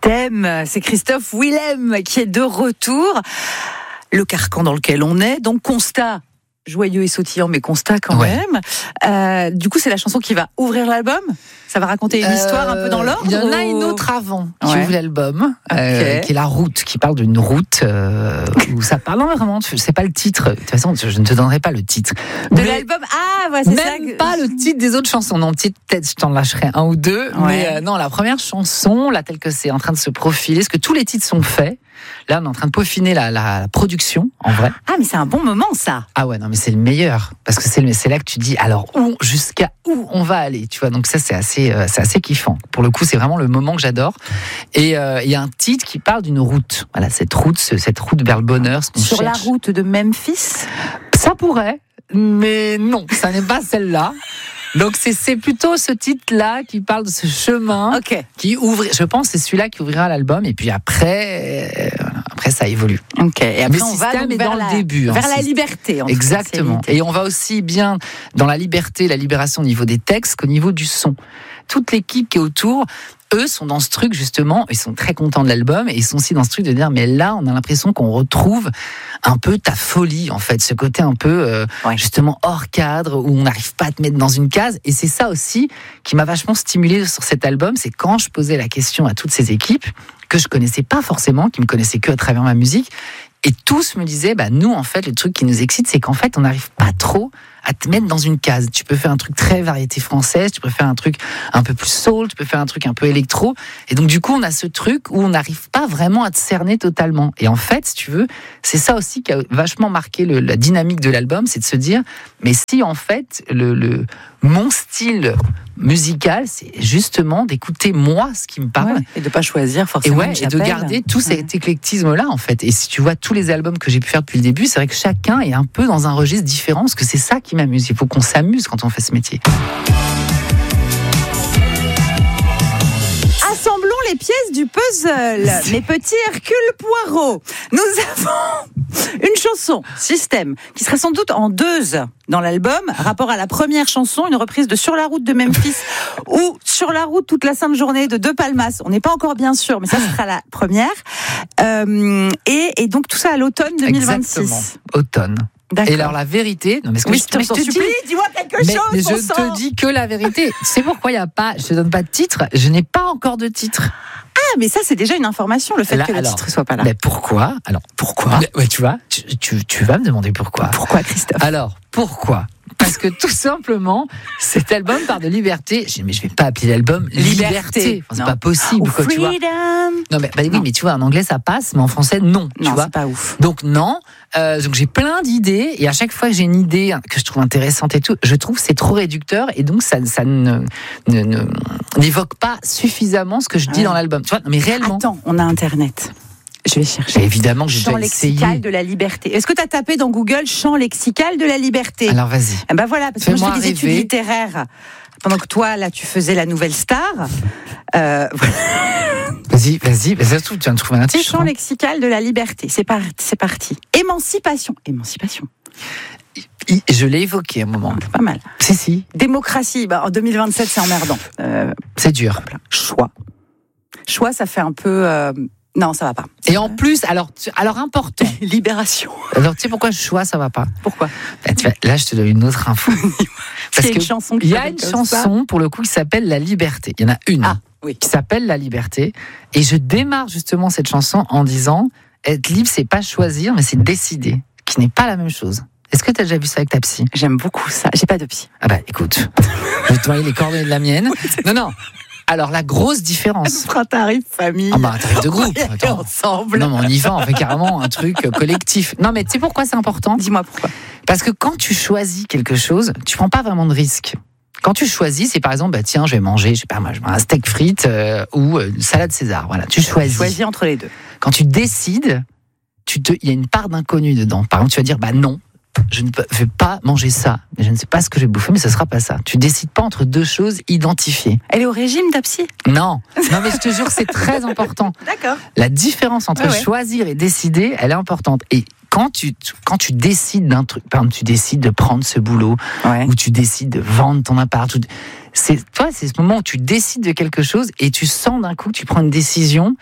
J'aime, c'est Christophe Willem qui est de retour. Le carcan dans lequel on est, donc constat joyeux et sautillant, mais constat quand même. Du coup, c'est la chanson qui va ouvrir l'album. Ça va raconter une histoire un peu dans l'ordre. Il y en a une autre avant qui ouvre l'album, qui est La Route, qui parle d'une route où ça parle. Non, vraiment, c'est pas le titre. De toute façon, je ne te donnerai pas le titre. De l'album. Ah, ouais, c'est ça. Même pas le titre des autres chansons. Non, peut-être je t'en lâcherai un ou deux. Ouais. Mais non, la première chanson, là, telle que c'est en train de se profiler, parce que tous les titres sont faits. Là, on est en train de peaufiner la production, en vrai. Ah, mais c'est un bon moment, ça. Ah ouais, non, mais c'est le meilleur. Parce que c'est là que tu dis, alors, jusqu'à où on va aller, tu vois. Donc ça, c'est assez kiffant. Pour le coup, c'est vraiment le moment que j'adore. Et il y a un titre qui parle d'une route. Voilà, cette route vers le bonheur, ce qu'on Sur cherche. la route de Memphis. Ça pourrait, mais non, ça n'est pas celle-là. Donc c'est plutôt ce titre-là qui parle de ce chemin qui ouvre. Je pense que c'est celui-là qui ouvrira l'album. Et puis après ça évolue. Ok. Et après le on va système est dans le début. Vers la liberté. Exactement. Et on va aussi bien dans la liberté, la libération au niveau des textes qu'au niveau du son. Toute l'équipe qui est autour, eux sont dans ce truc justement, ils sont très contents de l'album et ils sont aussi dans ce truc de dire mais là on a l'impression qu'on retrouve un peu ta folie en fait, ce côté un peu justement hors cadre où on n'arrive pas à te mettre dans une case. Et c'est ça aussi qui m'a vachement stimulé sur cet album, c'est quand je posais la question à toutes ces équipes que je connaissais pas forcément, qui me connaissaient que à travers ma musique. Et tous me disaient, nous, en fait, le truc qui nous excite, c'est qu'en fait, on n'arrive pas trop à te mettre dans une case. Tu peux faire un truc très variété française, tu peux faire un truc un peu plus soul, tu peux faire un truc un peu électro. Et donc, du coup, on a ce truc où on n'arrive pas vraiment à te cerner totalement. Et en fait, si tu veux, c'est ça aussi qui a vachement marqué la dynamique de l'album, c'est de se dire, mais si, en fait, mon style musical, c'est justement d'écouter moi ce qui me parle. Ouais, et de pas choisir forcément. Et de garder tout cet éclectisme-là, en fait. Et si tu vois tous les albums que j'ai pu faire depuis le début, c'est vrai que chacun est un peu dans un registre différent, parce que c'est ça qui m'amuse. Il faut qu'on s'amuse quand on fait ce métier. Assemblons les pièces du puzzle. Mes petits Hercule Poirot. Nous avons une chanson, Système, qui sera sans doute en 2 dans l'album. Rapport à la première chanson, une reprise de Sur la route de Memphis ou Sur la route toute la sainte journée de De Palmas. On n'est pas encore bien sûr, mais ça sera la première. Et donc tout ça à l'automne 2026. Exactement, automne. D'accord. Et alors la vérité, non mais je te supplie, dis-moi quelque chose. Mais je te dis que la vérité. C'est pourquoi il y a pas, je te donne pas de titre. Je n'ai pas encore de titre. Ah, mais ça c'est déjà une information, le fait que le titre soit pas là. Mais pourquoi ? Alors pourquoi ? Ouais, tu vois, tu vas me demander pourquoi. Pourquoi, Christophe ? Alors pourquoi ? Parce que tout simplement, cet album parle de liberté. Mais je vais pas appeler l'album Liberté. Enfin, c'est pas possible, quoi, tu vois. Non, mais oui, mais tu vois, en anglais ça passe, mais en français non. Tu vois, c'est pas ouf. Donc non. Donc j'ai plein d'idées et à chaque fois que j'ai une idée que je trouve intéressante et tout, je trouve que c'est trop réducteur et donc ça n'évoque pas suffisamment ce que je dis dans l'album. Tu vois, mais réellement. Attends, on a Internet. Je vais chercher. Et évidemment que j'ai Champ déjà essayé. lexical de la liberté. Est-ce que tu as tapé dans Google champ lexical de la liberté ? Alors vas-y. Voilà, parce que moi je fais des études littéraires. Pendant que toi, là, tu faisais la nouvelle star. Vas-y, surtout, tu viens de trouver un titre. Champ lexical de la liberté. C'est parti. Émancipation. Je l'ai évoqué à un moment. C'est pas mal. Si. Démocratie. En 2027, c'est emmerdant. C'est dur. Choix, ça fait un peu. Non, ça va pas. Et en plus, alors important. Libération. Alors, tu sais pourquoi choix, ça va pas ? Pourquoi ? Là, je te donne une autre info. Parce qu'il y a une chanson il y a une chanson, pour le coup, qui s'appelle La Liberté. Il y en a une qui s'appelle La Liberté. Et je démarre justement cette chanson en disant être libre, c'est pas choisir, mais c'est décider. Qui n'est pas la même chose. Est-ce que tu as déjà vu ça avec ta psy ? J'aime beaucoup ça. J'ai pas de psy. Ah écoute, je vais te envoyer les coordonnées de la mienne. Non. Alors, la grosse différence. Un tarif famille. Un tarif de groupe. Ensemble. Non, mais on y va, on fait carrément un truc collectif. Non, mais tu sais pourquoi c'est important ? Dis-moi pourquoi. Parce que quand tu choisis quelque chose, tu prends pas vraiment de risque. Quand tu choisis, c'est par exemple, tiens, je vais manger, je sais pas, un steak frites ou une salade César. Voilà, tu choisis. Choisis entre les deux. Quand tu décides, il y a une part d'inconnu dedans. Par exemple, tu vas dire, non. Je ne vais pas manger ça, mais je ne sais pas ce que je vais bouffer, mais ce sera pas ça. Tu décides pas entre deux choses identifiées. Elle est au régime, ta psy ? Non, mais je te jure, c'est très important. D'accord. La différence entre choisir et décider, elle est importante. Et quand tu décides d'un truc, par exemple, tu décides de prendre ce boulot, ou tu décides de vendre ton appart, c'est ce moment où tu décides de quelque chose et tu sens d'un coup que tu prends une décision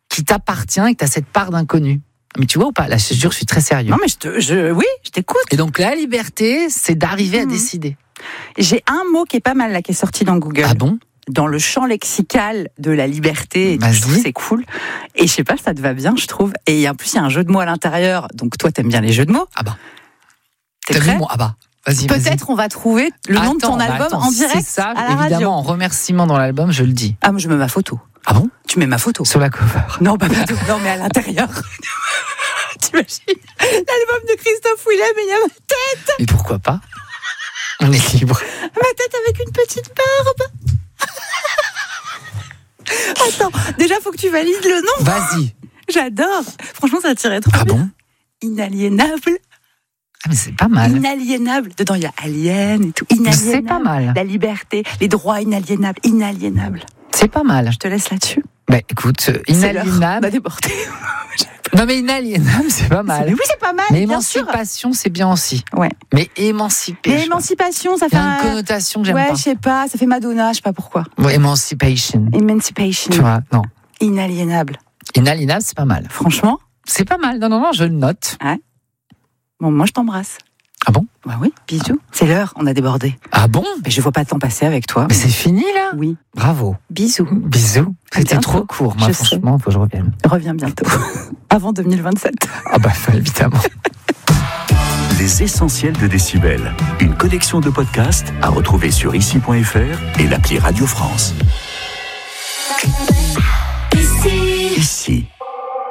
qui t'appartient et que tu as cette part d'inconnu. Mais tu vois ou pas? Là, je te jure, je suis très sérieux. Non, mais oui, je t'écoute. Et donc, la liberté, c'est d'arriver à décider. J'ai un mot qui est pas mal, là, qui est sorti dans Google. Ah bon? Dans le champ lexical de la liberté, et je trouve que c'est cool. Et je sais pas, ça te va bien, je trouve. Et en plus, il y a un jeu de mots à l'intérieur. Donc, toi, t'aimes bien les jeux de mots. Ah bah. T'es prêt? Ah bah. Vas-y, Peut-être on va trouver le nom de ton album en direct. C'est ça, à la radio. évidemment, en remerciement dans l'album, je le dis. Ah, moi, je mets ma photo. Ah bon? Tu mets ma photo. Sur la cover. Non, pas tout. Non, mais à l'intérieur. T'imagines? L'album de Christophe Willem et il y a ma tête. Mais pourquoi pas? On est libre. Ma tête avec une petite barbe. Attends, déjà, faut que tu valides le nom. Vas-y. J'adore. Franchement, ça tirait trop bien. Ah bon? Inaliénable. Ah, mais c'est pas mal. Inaliénable. Dedans, il y a alien et tout. Inaliénable. C'est pas mal. La liberté, les droits inaliénables. Inaliénable. C'est pas mal. Je te laisse là-dessus. Bah écoute, inaliénable. On a débordé. Non mais inaliénable, c'est pas mal. Oui, c'est pas mal. Mais bien sûr. émancipation, c'est bien aussi. Ouais. Mais émanciper. Mais émancipation, ça Il fait y a une connotation que j'aime ouais, pas. je sais pas, ça fait Madonna, je sais pas pourquoi. Ouais, emancipation. Emancipation. Tu vois, non. Inaliénable. Inaliénable, c'est pas mal. Franchement. C'est pas mal. Non, je le note. Ouais. Bon, moi je t'embrasse. Ah bon? Bah oui, bisous. C'est l'heure, on a débordé. Ah bon? Mais je vois pas le temps passer avec toi. Mais c'est fini là? Oui. Bravo. Bisous. Bisous. C'était bientôt. trop court. Moi, Je franchement, faut que je revienne. Reviens bientôt. Avant 2027. Ah bah évidemment. Les essentiels de Décibel. Une collection de podcasts à retrouver sur ici.fr et l'appli Radio France.